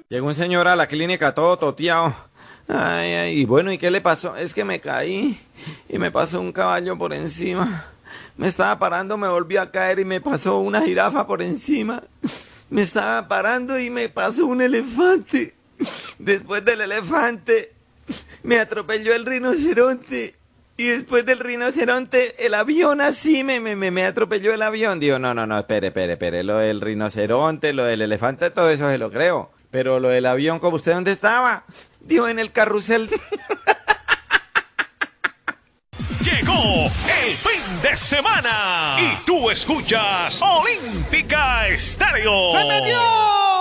Llegó un señor a la clínica todo toteado. Ay, ay, y bueno, ¿y qué le pasó? Es que me caí y me pasó un caballo por encima. Me estaba parando, me volví a caer y me pasó una jirafa por encima. Me estaba parando y me pasó un elefante. Después del elefante, me atropelló el rinoceronte. Y después del rinoceronte, el avión así me atropelló el avión. Digo, no, espere. Lo del rinoceronte, lo del elefante, todo eso se lo creo. Pero lo del avión, ¿cómo usted dónde estaba? Digo, en el carrusel. Llegó el fin de semana y tú escuchas Olímpica Estéreo. ¡Se metió!